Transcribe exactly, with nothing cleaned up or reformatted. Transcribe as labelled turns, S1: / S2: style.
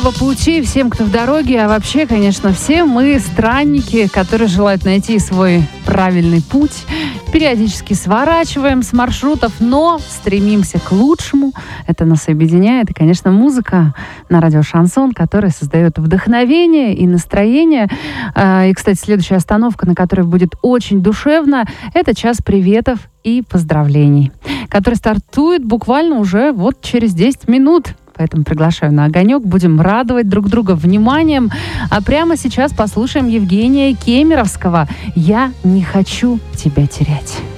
S1: доброго пути всем, кто в дороге, а вообще, конечно, все мы странники, которые желают найти свой правильный путь. Периодически сворачиваем с маршрутов, но стремимся к лучшему. Это нас объединяет. И, конечно, музыка на радио «Шансон», которая создает вдохновение и настроение. И, кстати, следующая остановка, на которой будет очень душевно, это час приветов и поздравлений, который стартует буквально уже вот через десять минут. Поэтому приглашаю на огонек. Будем радовать друг друга вниманием. А прямо сейчас послушаем Евгения Кемеровского «Я не хочу тебя терять».